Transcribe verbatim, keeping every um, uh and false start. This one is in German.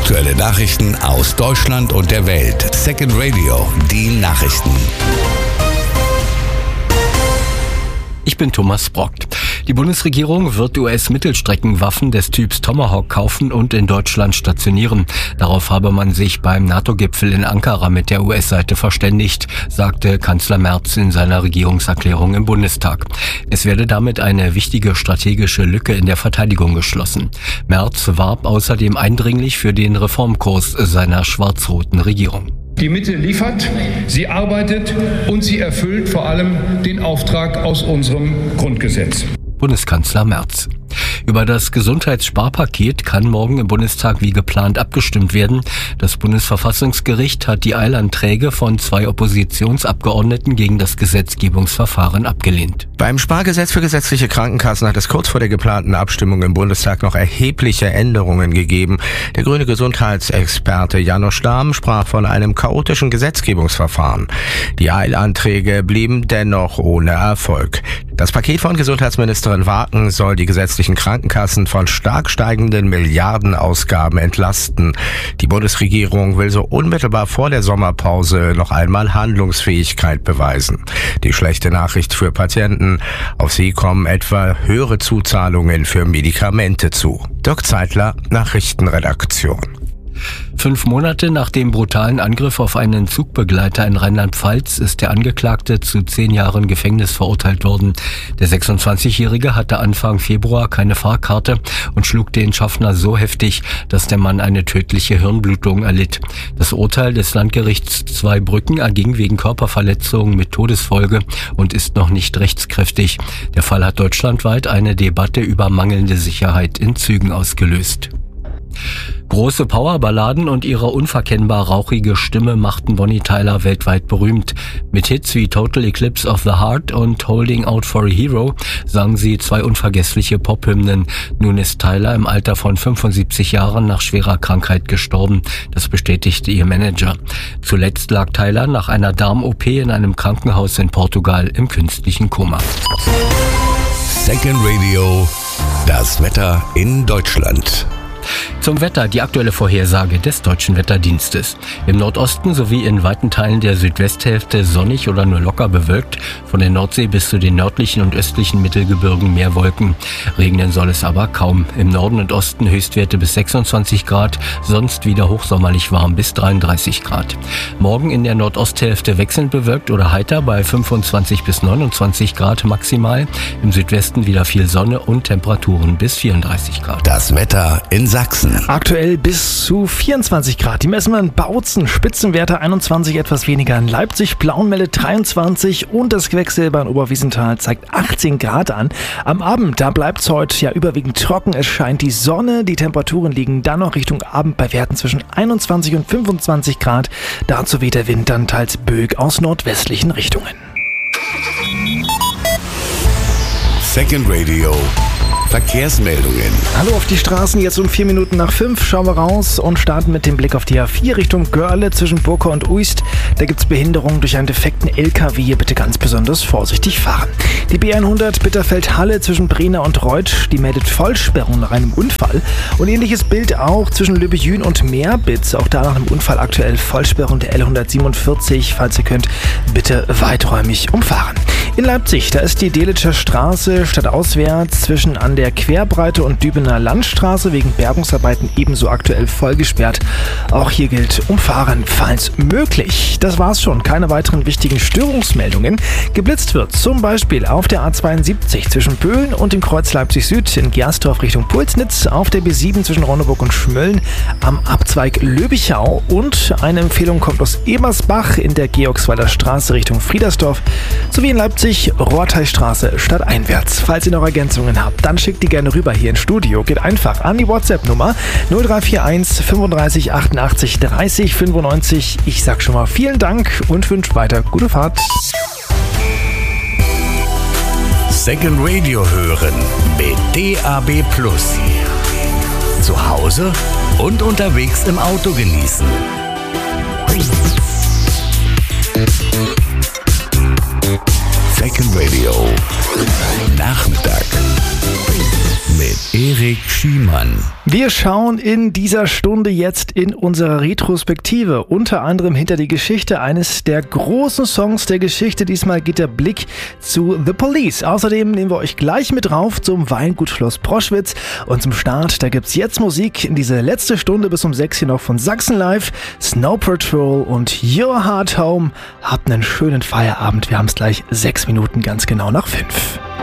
Aktuelle Nachrichten aus Deutschland und der Welt. Second Radio, die Nachrichten. Ich bin Thomas Brockt. Die Bundesregierung wird U S-Mittelstreckenwaffen des Typs Tomahawk kaufen und in Deutschland stationieren. Darauf habe man sich beim NATO-Gipfel in Ankara mit der U S-Seite verständigt, sagte Kanzler Merz in seiner Regierungserklärung im Bundestag. Es werde damit eine wichtige strategische Lücke in der Verteidigung geschlossen. Merz warb außerdem eindringlich für den Reformkurs seiner schwarz-roten Regierung. Die Mitte liefert, sie arbeitet und sie erfüllt vor allem den Auftrag aus unserem Grundgesetz. Bundeskanzler Merz. Über das Gesundheitssparpaket kann morgen im Bundestag wie geplant abgestimmt werden. Das Bundesverfassungsgericht hat die Eilanträge von zwei Oppositionsabgeordneten gegen das Gesetzgebungsverfahren abgelehnt. Beim Spargesetz für gesetzliche Krankenkassen hat es kurz vor der geplanten Abstimmung im Bundestag noch erhebliche Änderungen gegeben. Der grüne Gesundheitsexperte Janosch Dahm sprach von einem chaotischen Gesetzgebungsverfahren. Die Eilanträge blieben dennoch ohne Erfolg. Das Paket von Gesundheitsministerin Waken soll die gesetzlichen Krankenkassen von stark steigenden Milliardenausgaben entlasten. Die Bundesregierung will so unmittelbar vor der Sommerpause noch einmal Handlungsfähigkeit beweisen. Die schlechte Nachricht für Patienten: Auf sie kommen etwa höhere Zuzahlungen für Medikamente zu. Dirk Zeitler, Nachrichtenredaktion. Fünf Monate nach dem brutalen Angriff auf einen Zugbegleiter in Rheinland-Pfalz ist der Angeklagte zu zehn Jahren Gefängnis verurteilt worden. Der sechsundzwanzigjährige hatte Anfang Februar keine Fahrkarte und schlug den Schaffner so heftig, dass der Mann eine tödliche Hirnblutung erlitt. Das Urteil des Landgerichts Zweibrücken erging wegen Körperverletzung mit Todesfolge und ist noch nicht rechtskräftig. Der Fall hat deutschlandweit eine Debatte über mangelnde Sicherheit in Zügen ausgelöst. Große Powerballaden und ihre unverkennbar rauchige Stimme machten Bonnie Tyler weltweit berühmt. Mit Hits wie Total Eclipse of the Heart und Holding Out for a Hero sang sie zwei unvergessliche Pophymnen. Nun ist Tyler im Alter von fünfundsiebzig Jahren nach schwerer Krankheit gestorben. Das bestätigte ihr Manager. Zuletzt lag Tyler nach einer Darm-O P in einem Krankenhaus in Portugal im künstlichen Koma. Second Radio, das Wetter in Deutschland. Zum Wetter die aktuelle Vorhersage des Deutschen Wetterdienstes. Im Nordosten sowie in weiten Teilen der Südwesthälfte sonnig oder nur locker bewölkt. Von der Nordsee bis zu den nördlichen und östlichen Mittelgebirgen mehr Wolken. Regnen soll es aber kaum. Im Norden und Osten Höchstwerte bis sechsundzwanzig Grad, sonst wieder hochsommerlich warm bis dreiunddreißig Grad. Morgen in der Nordosthälfte wechselnd bewölkt oder heiter bei fünfundzwanzig bis neunundzwanzig Grad maximal. Im Südwesten wieder viel Sonne und Temperaturen bis vierunddreißig Grad. Das Wetter in Sachsen. Aktuell bis zu vierundzwanzig Grad. Die messen wir in Bautzen, Spitzenwerte einundzwanzig, etwas weniger in Leipzig, Blaunmelle dreiundzwanzig und das Quecksilber in Oberwiesenthal zeigt achtzehn Grad an. Am Abend, da bleibt es heute ja überwiegend trocken, es scheint die Sonne, die Temperaturen liegen dann noch Richtung Abend bei Werten zwischen einundzwanzig und fünfundzwanzig Grad. Dazu weht der Wind dann teils böig aus nordwestlichen Richtungen. Second Radio. Verkehrsmeldungen. Hallo auf die Straßen, jetzt um vier Minuten nach fünf. Schauen wir raus und starten mit dem Blick auf die A vier Richtung Görle zwischen Burka und Uist. Da gibt es Behinderungen durch einen defekten L K W. Hier bitte ganz besonders vorsichtig fahren. Die B hundert Bitterfeld-Halle zwischen Brena und Reutsch, die meldet Vollsperrung nach einem Unfall. Und ähnliches Bild auch zwischen Lübbejün und Meerbitz. Auch da nach einem Unfall aktuell Vollsperrung der L hundertsiebenundvierzig. Falls ihr könnt, bitte weiträumig umfahren. In Leipzig, da ist die Delitscher Straße stadtauswärts zwischen an der Querbreite und Dübener Landstraße wegen Bergungsarbeiten ebenso aktuell voll gesperrt. Auch hier gilt umfahren, falls möglich. Das war's schon, keine weiteren wichtigen Störungsmeldungen. Geblitzt wird zum Beispiel auf der A zweiundsiebzig zwischen Böhlen und dem Kreuz Leipzig Süd in Gersdorf Richtung Pulsnitz, auf der B sieben zwischen Ronneburg und Schmölln am Abzweig Löbichau und eine Empfehlung kommt aus Ebersbach in der Georgswalder Straße Richtung Friedersdorf sowie in Leipzig Rohrteichstraße stadteinwärts. Falls ihr noch Ergänzungen habt, dann schickt die gerne rüber hier ins Studio. Geht einfach an die WhatsApp-Nummer null drei vier eins fünfunddreißig achtundachtzig dreißig fünfundneunzig. Ich sag schon mal vielen Dank und wünsche weiter gute Fahrt. Second Radio hören mit D A B Plus. Zu Hause und unterwegs im Auto genießen. Second Radio. Nachmittag mit Erik Schiemann. Wir schauen in dieser Stunde jetzt in unserer Retrospektive unter anderem hinter die Geschichte eines der großen Songs der Geschichte. Diesmal geht der Blick zu The Police. Außerdem nehmen wir euch gleich mit rauf zum Weingut Schloss Proschwitz. Und zum Start, da gibt's jetzt Musik in diese letzte Stunde bis um sechs hier noch von Sachsen Live, Snow Patrol und Your Heart Home. Habt einen schönen Feierabend. Wir haben es gleich sechs Minuten ganz genau nach fünf.